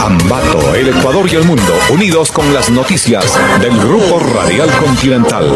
Ambato, el Ecuador y el mundo, unidos con las noticias del Grupo Radial Continental.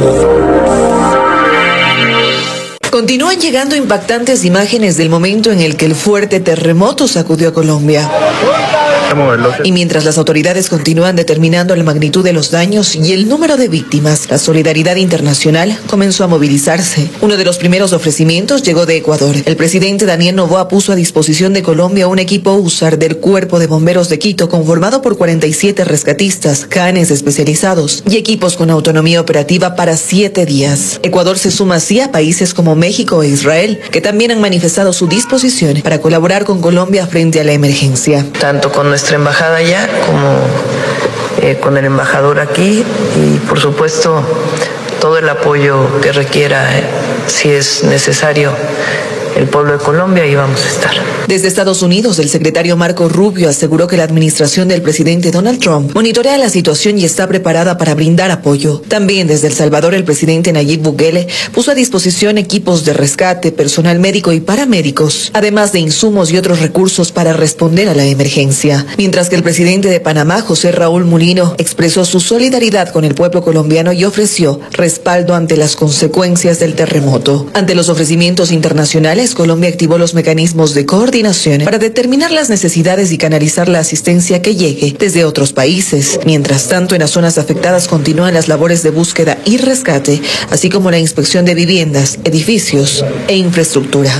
Continúan llegando impactantes imágenes del momento en el que el fuerte terremoto sacudió a Colombia. Y mientras las autoridades continúan determinando la magnitud de los daños y el número de víctimas, la solidaridad internacional comenzó a movilizarse. Uno de los primeros ofrecimientos llegó de Ecuador. El presidente Daniel Noboa puso a disposición de Colombia un equipo USAR del Cuerpo de Bomberos de Quito conformado por 47 rescatistas, canes especializados y equipos con autonomía operativa para 7 días. Ecuador se suma así a países como México e Israel, que también han manifestado su disposición para colaborar con Colombia frente a la emergencia. Tanto con nuestra embajada allá como con el embajador aquí y por supuesto todo el apoyo que requiera, si es necesario, el pueblo de Colombia, y vamos a estar. Desde Estados Unidos, el secretario Marco Rubio aseguró que la administración del presidente Donald Trump monitorea la situación y está preparada para brindar apoyo. También desde El Salvador, el presidente Nayib Bukele puso a disposición equipos de rescate, personal médico y paramédicos, además de insumos y otros recursos para responder a la emergencia. Mientras que el presidente de Panamá, José Raúl Mulino, expresó su solidaridad con el pueblo colombiano y ofreció respaldo ante las consecuencias del terremoto. Ante los ofrecimientos internacionales, Colombia activó los mecanismos de coordinación para determinar las necesidades y canalizar la asistencia que llegue desde otros países. Mientras tanto, en las zonas afectadas continúan las labores de búsqueda y rescate, así como la inspección de viviendas, edificios e infraestructura.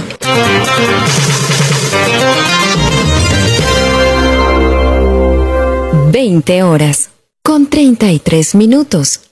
20 horas con 33 minutos.